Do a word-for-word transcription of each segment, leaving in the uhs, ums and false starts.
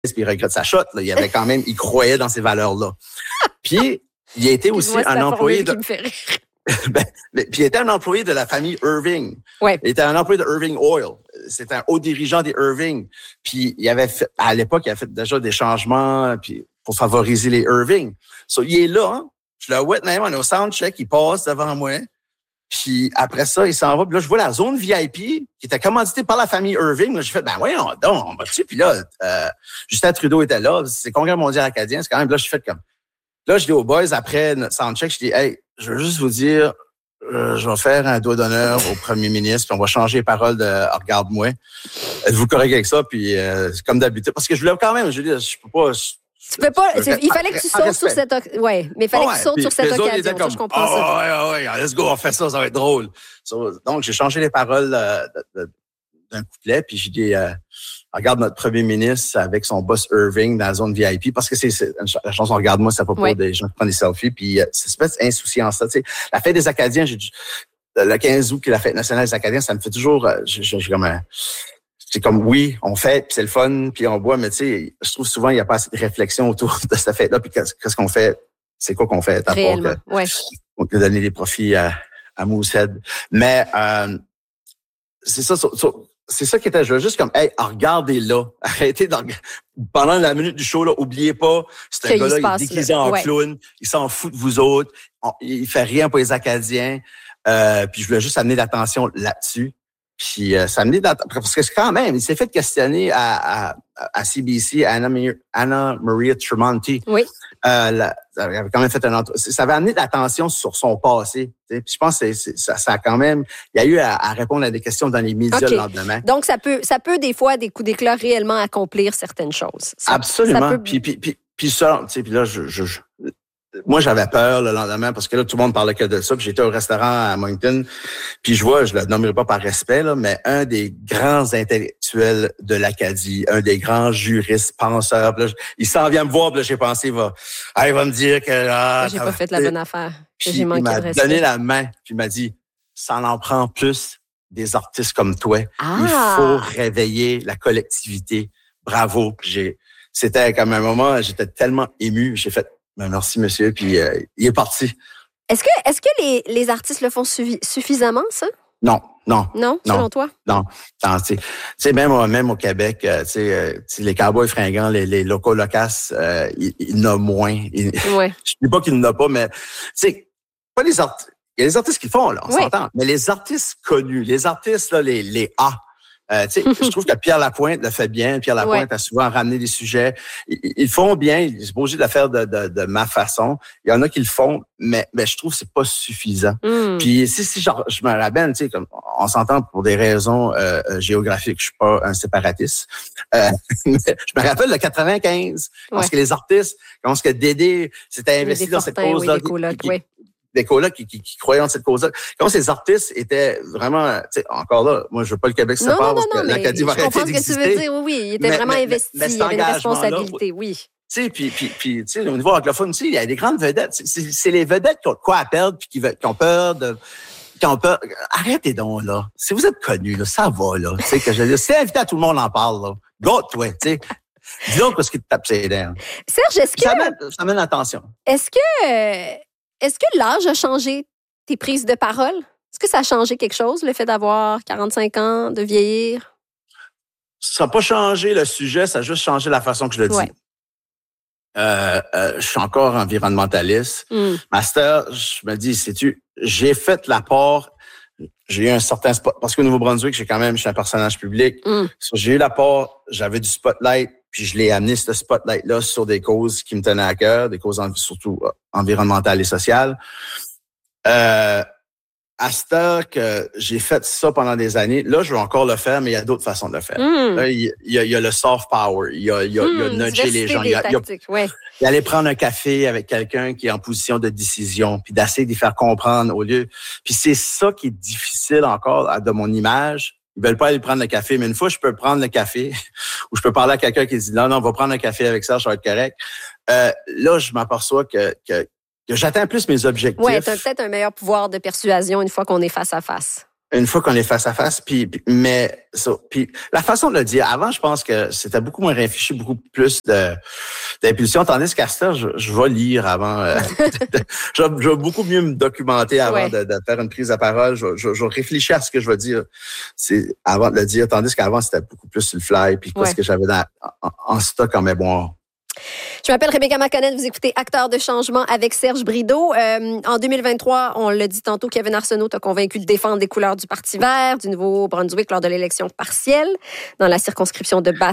puis il regrette sa shot. Là. Il avait quand même, il croyait dans ces valeurs-là. Puis, il a été aussi un employé de... ben, ben, puis il était un employé de la famille Irving. Ouais. Il était un employé de Irving Oil. C'était un haut dirigeant des Irving. Puis il avait fait, à l'époque, il a fait déjà des changements puis pour favoriser les Irving. So, il est là. Hein? Je le vois même, on est au soundcheck, il passe devant moi. Puis après ça, il s'en va. Puis là, je vois la zone V I P qui était commanditée par la famille Irving. Là, j'ai fait, ben voyons donc, on va dessus. Puis là, euh, Justin Trudeau était là. C'est le Congrès mondial acadien. C'est quand même, là, je fais comme... Là, je dis aux boys, après notre soundcheck, je dis, hey, je veux juste vous dire, euh, je vais faire un doigt d'honneur au premier ministre, puis on va changer les paroles de oh, « Regarde-moi ». Êtes-vous correct avec ça? Puis euh, comme d'habitude, parce que je voulais quand même, je veux dire, je peux pas... Je, tu peux pas, je, il fallait que tu sautes sur cette, ouais, mais il fallait ouais, que tu sautes sur cette occasion. Comme, ça, je comprends oh, ça. Ouais, ouais, ouais, let's go, on fait ça, ça va être drôle. So, donc, j'ai changé les paroles euh, de, de, d'un couplet, puis j'ai dit, euh, regarde notre premier ministre avec son boss Irving dans la zone V I P, parce que c'est, c'est la chanson Regarde-moi, c'est pas pour ouais. des gens qui prennent des selfies, puis euh, c'est une espèce d'insouciance. Tu sais, la fête des Acadiens, j'ai, le quinze août, qui est la fête nationale des Acadiens, ça me fait toujours, euh, j'ai, j'ai comme un, c'est comme, oui, on fête, puis c'est le fun, puis on boit, mais tu sais, je trouve souvent, il n'y a pas assez de réflexion autour de cette fête-là, puis qu'est-ce, qu'est-ce qu'on fait, c'est quoi qu'on fait, à Réellement, part que, ouais. on peut donner des profits à, à Moosehead. Mais, euh, c'est ça, so, so, c'est ça qui était, je veux juste comme, hey, regardez-là, arrêtez d'en, pendant la minute du show, là, oubliez pas, c'est un gars-là, il est déguisé en ouais. clown, il s'en fout de vous autres, on, il fait rien pour les Acadiens, euh, puis je voulais juste amener l'attention là-dessus. Puis euh, ça amenait parce que quand même, il s'est fait questionner à, à, à C B C, Anna, Anna Maria Tremonti. Oui. Euh, la, ça avait quand même fait un ça avait amené de l'attention sur son passé. Puis je pense que c'est, ça, ça a quand même, il y a eu à, à répondre à des questions dans les médias okay. le lendemain. Donc ça peut, ça peut des fois des coups d'éclat réellement accomplir certaines choses. Ça, Absolument. Ça peut... Puis puis puis puis ça, tu sais, puis là je, je, je moi, j'avais peur le lendemain parce que là, tout le monde parlait que de ça. Puis j'étais au restaurant à Moncton. Puis je vois, je le nommerai pas par respect, là, mais un des grands intellectuels de l'Acadie, un des grands juristes, penseurs. Là, il s'en vient me voir, puis là, j'ai pensé, il va, ah, il va me dire que... Ah, j'ai pas fait la bonne affaire. Puis j'ai manqué il m'a de respect. donné la main, puis il m'a dit, ça en prend plus des artistes comme toi. Ah. Il faut réveiller la collectivité. Bravo. Puis j'ai, c'était comme un moment, j'étais tellement ému. J'ai fait... Ben merci, monsieur. Puis, euh, il est parti. Est-ce que, est-ce que les, les artistes le font suffi- suffisamment, ça? Non, non. Non, non selon toi? Non. non tu sais, même, même au Québec, euh, tu sais, les cowboys fringants, les, les locaux locaces, euh, il, il y en a moins. Il, ouais. Je ne dis pas qu'il n'y en a pas, mais, tu sais, pas les artistes. Il y a les artistes qui le font, là, on ouais. s'entend. Mais les artistes connus, les artistes, là, les, les A, Euh, tu sais, je trouve que Pierre Lapointe le fait bien. Pierre Lapointe ouais. a souvent ramené des sujets. Ils, ils font bien. Ils sont obligés de le faire de, de, de ma façon. Il y en a qui le font, mais, mais je trouve que c'est pas suffisant. Mm. Puis si, si genre, je me rappelle, tu sais, comme on s'entend pour des raisons euh, géographiques, je suis pas un séparatiste. Euh, mais je me rappelle le quatre-vingt-quinze, ouais. parce que les artistes, quand ce que Dédé s'était investi dans cette cause-là. Oui, des colocs, qui, oui. des colocs qui, qui, qui croyaient en cette cause-là. Quand ces artistes étaient vraiment, tu sais, encore là, moi, je veux pas le Québec se sépare parce que l'Acadie va arrêter d'exister. Je comprends ce que tu veux dire, oui, oui. Il était mais, vraiment mais, investi, mais il y avait une responsabilité, oui. Tu sais, puis, puis, puis, tu sais, au niveau anglophone aussi, il y a des grandes vedettes. C'est, c'est, c'est les vedettes qui ont quoi à perdre puis qui, qui ont peur de... Qui ont peur. Arrêtez donc, là. Si vous êtes connus, là, ça va, là. Tu sais, que je dis, c'est invité à tout le monde en parle, là. Go, toi, tu sais. Dis donc parce qu'il te tape ses dents. Serge, est-ce que... Ça mène, ça mène l'attention. Est-ce que... Est-ce que l'âge a changé tes prises de parole? Est-ce que ça a changé quelque chose, le fait d'avoir quarante-cinq ans, de vieillir? Ça n'a pas changé le sujet, ça a juste changé la façon que je le dis. Ouais. Euh, euh, je suis encore environnementaliste. Mm. Master, je me dis, sais-tu, j'ai fait l'apport, j'ai eu un certain spot, parce qu'au Nouveau-Brunswick, j'ai quand même, je suis un personnage public. Mm. J'ai eu l'apport, j'avais du spotlight, puis je l'ai amené, ce spotlight-là, sur des causes qui me tenaient à cœur, des causes surtout environnementales et sociales. Euh, à cette heure que j'ai fait ça pendant des années, là, je vais encore le faire, mais il y a d'autres façons de le faire. Mm. Là, il, y a, il y a le soft power, il y a, il y a, mm, il y a nudger les gens. Il y a, il y a, ouais. il y a aller prendre un café avec quelqu'un qui est en position de décision, puis d'essayer d'y faire comprendre au lieu. Puis c'est ça qui est difficile encore de mon image. Ils veulent pas aller prendre le café, mais une fois, je peux prendre le café ou je peux parler à quelqu'un qui dit non, non, on va prendre un café avec ça, ça va être correct. Euh, là, je m'aperçois que, que, que j'atteins plus mes objectifs. Oui, tu as peut-être un meilleur pouvoir de persuasion une fois qu'on est face à face. Une fois qu'on est face à face, puis, puis mais ça, puis la façon de le dire, avant, je pense que c'était beaucoup moins réfléchi, beaucoup plus de d'impulsion, tandis qu'à ça, je, je vais lire avant. Euh, je, je vais beaucoup mieux me documenter avant ouais. de, de faire une prise de parole. Je, je, je réfléchis à ce que je vais dire, c'est avant de le dire, tandis qu'avant c'était beaucoup plus sur le fly, puis quoi ouais. ce que j'avais dans, en, en stock en mémoire. Je m'appelle Rebecca McConnell, vous écoutez Acteurs de changement avec Serge Brideau. Euh, en deux mille vingt-trois, on l'a dit tantôt, Kevin Arsenault t'a convaincu de défendre les couleurs du Parti vert du Nouveau-Brunswick lors de l'élection partielle dans la circonscription de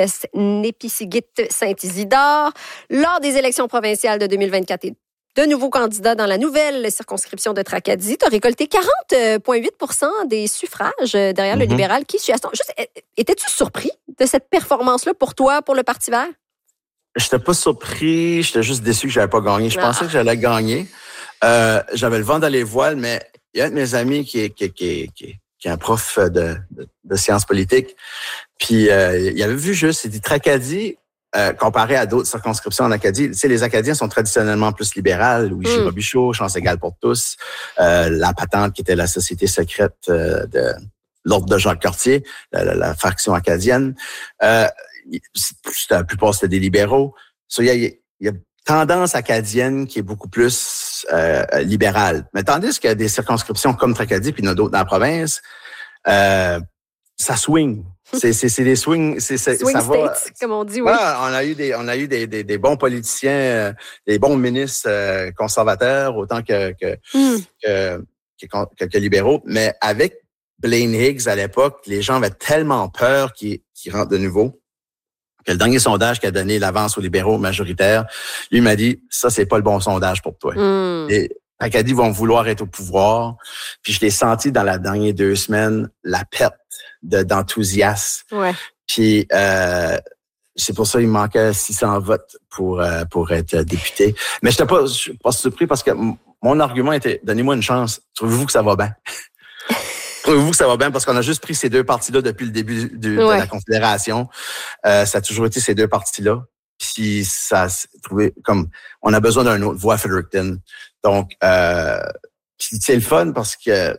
Bathurst-Est-Népisiguit-Saint-Isidore. Lors des élections provinciales de deux mille vingt-quatre et de nouveaux candidats dans la nouvelle circonscription de Tracadie. Tu as récolté quarante virgule huit pour cent des suffrages derrière mm-hmm. le libéral Keith Chiasson. Juste, étais-tu surpris de cette performance-là pour toi, pour le Parti vert? J'étais pas surpris, j'étais juste déçu que j'avais pas gagné. Je ah. pensais que j'allais gagner. Euh, j'avais le vent dans les voiles, mais il y a un de mes amis qui est, qui, qui, qui, qui est un prof de, de, de sciences politiques. Puis euh, il avait vu juste, il dit Tracadie, euh, comparé à d'autres circonscriptions en Acadie, tu sais, les Acadiens sont traditionnellement plus libérales. Louis mm. Robichaud, chance égale pour tous, euh, la patente qui était la société secrète euh, de l'ordre de Jacques Cartier, la, la, la faction acadienne. Euh, la plupart, c'était des libéraux. So, il y a, il y a tendance acadienne qui est beaucoup plus euh, libérale. Mais tandis qu'il y a des circonscriptions comme Tracadie, puis il y en a d'autres dans la province, euh, ça swing. C'est, c'est, c'est des swing, c'est, c'est, swing ça states, va, comme on dit, oui. Ouais, on a eu des, on a eu des, des, des bons politiciens, euh, des bons ministres euh, conservateurs, autant que que, mm. que, que, que, que libéraux. Mais avec Blaine Higgs à l'époque, les gens avaient tellement peur qu'il, qu'il rentre de nouveau. Que le dernier sondage qui a donné l'avance aux libéraux majoritaires, lui m'a dit, ça, c'est pas le bon sondage pour toi. Mm. Et Acadie vont vouloir être au pouvoir. Puis je l'ai senti dans les dernières deux semaines, la perte de, d'enthousiasme. Ouais. Puis euh, c'est pour ça qu'il manquait six cents votes pour euh, pour être député. Mais je n'étais pas, je suis pas surpris parce que m- mon argument était, donnez-moi une chance. Trouvez-vous que ça va bien? Trouvez-vous que ça va bien? Parce qu'on a juste pris ces deux partis-là depuis le début du, ouais. de la Confédération. Euh, ça a toujours été ces deux partis-là. Puis ça s'est trouvé comme, on a besoin d'une autre voix à Fredericton. Donc, euh, puis c'est le fun parce que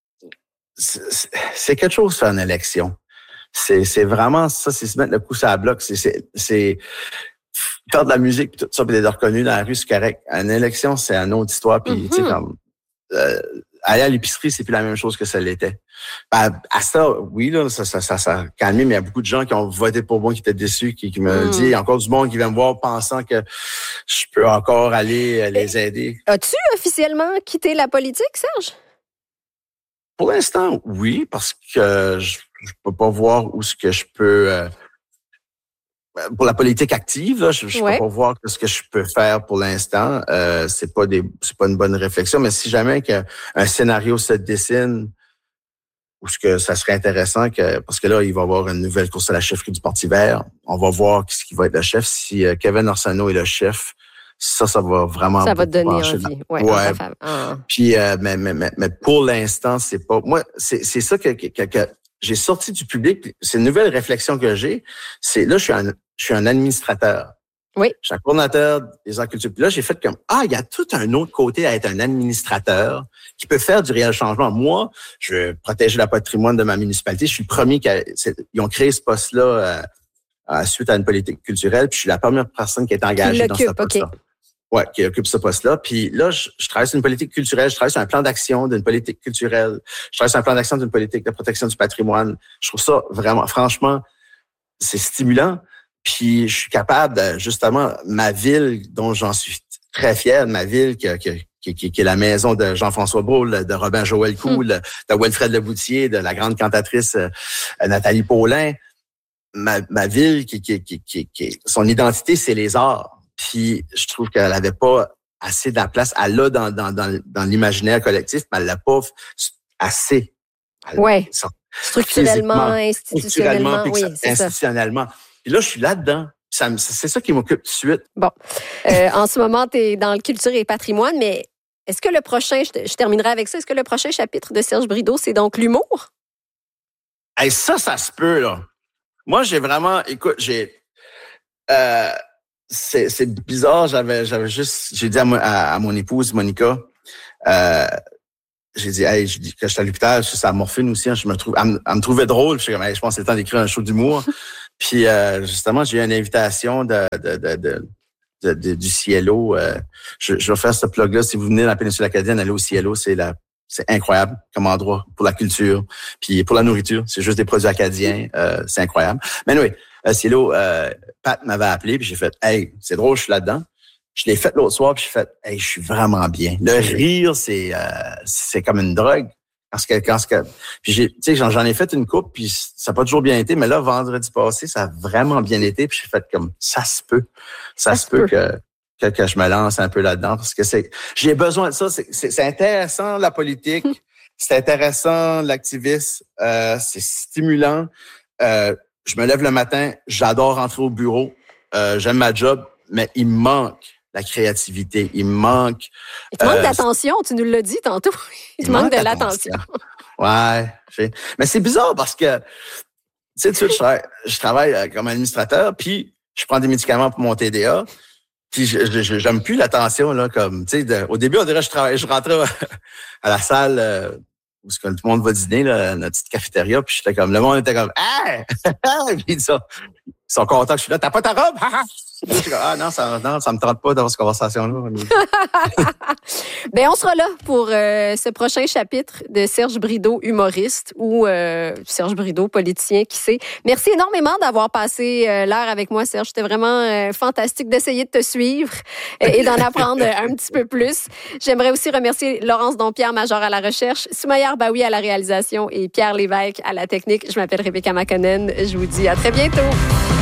c'est, c'est quelque chose faire une élection. C'est, c'est vraiment ça, c'est se mettre le coup sur la bloc. C'est, c'est, c'est faire de la musique, tout ça, puis d'être reconnu dans la rue, c'est correct. Une élection, c'est une autre histoire. Puis, mm-hmm. tu sais, comme... Euh, aller à l'épicerie, c'est plus la même chose que ça l'était. Ben, à ça, oui, là, ça, ça, ça, ça a calmé, mais il y a beaucoup de gens qui ont voté pour moi, qui étaient déçus, qui, qui me mm. disent, il y a encore du monde qui vient me voir pensant que je peux encore aller les aider. As-tu officiellement quitté la politique, Serge? Pour l'instant, oui, parce que je, je peux pas voir où ce que je peux... Euh, pour la politique active, là, je ne ouais. peux pas voir ce que je peux faire pour l'instant. Euh, c'est pas des, c'est pas une bonne réflexion. Mais si jamais qu'un scénario se dessine, ou ce que ça serait intéressant, que parce que là, il va y avoir une nouvelle course à la chefferie du Parti vert. On va voir qui, qui va être le chef. Si euh, Kevin Arsenault est le chef, ça, ça va vraiment. Ça va te donner envie. Dans... Ouais. ouais. Ah. Puis, euh, mais, mais, mais, mais pour l'instant, c'est pas. Moi, c'est, c'est ça que, que, que j'ai sorti du public. C'est une nouvelle réflexion que j'ai. C'est là, je suis un, je suis un administrateur. Oui. Je suis un coordonnateur des arts culturels. Puis là, j'ai fait comme, ah, il y a tout un autre côté à être un administrateur qui peut faire du réel changement. Moi, je veux protéger le patrimoine de ma municipalité. Je suis le premier qui a, ils ont créé ce poste-là euh, euh, suite à une politique culturelle. Puis je suis la première personne qui est engagée dans ce poste-là. Okay. Ouais, qui occupe ce poste-là. Puis là, je, je travaille sur une politique culturelle, je travaille sur un plan d'action d'une politique culturelle, je travaille sur un plan d'action d'une politique de protection du patrimoine. Je trouve ça vraiment, franchement, c'est stimulant. Puis je suis capable, de, justement, ma ville, dont j'en suis très fier, ma ville qui, qui, qui, qui est la maison de Jean-François Brault, de Robin Joël Cool, hum. de Wilfred Leboutier, de la grande cantatrice euh, Nathalie Paulin. Ma, ma ville, qui, qui, qui, qui, qui, son identité, c'est les arts. Puis je trouve qu'elle avait pas assez de la place. Elle l'a dans, dans, dans, dans l'imaginaire collectif, mais elle l'a pas assez. Oui. Structurellement, institutionnellement. Oui, c'est institutionnellement. Ça. Puis là, je suis là-dedans. Ça, c'est ça qui m'occupe tout de suite. Bon. Euh, en ce moment, tu es dans le culture et patrimoine, mais est-ce que le prochain, je, je terminerai avec ça, est-ce que le prochain chapitre de Serge Brideau, c'est donc l'humour? Hey, ça, ça se peut, là. Moi, j'ai vraiment... Écoute, j'ai... Euh, C'est, c'est bizarre, j'avais, j'avais juste, j'ai dit à, mo, à, à mon épouse, Monica, euh, j'ai dit, hey, je dis que j'étais à l'hôpital, je suis à morphine aussi, hein, je me trouve, elle, me- elle me trouvait drôle. Je suis comme, hey, je pense que c'est le temps d'écrire un show d'humour. Puis euh, justement, j'ai eu une invitation de, de, de, de, de, de du Cielo. Euh, je, je vais faire ce plug-là. Si vous venez dans la péninsule acadienne, allez au Cielo, c'est la c'est incroyable comme endroit pour la culture, puis pour la nourriture. C'est juste des produits acadiens, euh, c'est incroyable. Mais oui, euh, Cielo, euh, Pat m'avait appelé, puis j'ai fait, hey, c'est drôle, je suis là-dedans. Je l'ai fait l'autre soir, puis j'ai fait, hey, je suis vraiment bien. Le rire, c'est euh, c'est comme une drogue. Parce que quand que, puis j'ai, tu sais, j'en, j'en ai fait une coupe, puis ça n'a pas toujours bien été, mais là, vendredi passé, ça a vraiment bien été, puis j'ai fait comme, ça se peut, ça, ça se peut, peut que, que que je me lance un peu là-dedans, parce que c'est, j'ai besoin de ça, c'est, c'est, c'est intéressant la politique, c'est intéressant l'activisme, euh, c'est stimulant. Euh, je me lève le matin, j'adore rentrer au bureau, euh, j'aime ma job, mais il me manque la créativité, il me manque... Il te manque euh, d'attention, tu nous l'as dit tantôt. Il te manque, manque de l'attention. Ouais. J'ai... Mais c'est bizarre parce que, tu sais, tu sais, je travaille, je travaille comme administrateur, puis je prends des médicaments pour mon T D A, puis je, je, j'aime plus l'attention, là, comme, tu sais, de... au début, on dirait que je travaille, je rentrais à la salle euh, où tout le monde va dîner, là, notre petite cafétéria, puis j'étais comme, le monde était comme, ah! Puis ça, ils sont contents que je suis là, t'as pas ta robe? Ah non, ça non, ça me tente pas d'avoir cette conversation-là. Ben on sera là pour euh, ce prochain chapitre de Serge Brideau, humoriste, ou euh, Serge Brideau, politicien, qui sait. Merci énormément d'avoir passé euh, l'heure avec moi, Serge. C'était vraiment euh, fantastique d'essayer de te suivre euh, et d'en apprendre un petit peu plus. J'aimerais aussi remercier Laurence Dompierre, major à la recherche, Soumaïa Arbaoui à la réalisation et Pierre Lévesque à la technique. Je m'appelle Rebecca Makonnen. Je vous dis à très bientôt.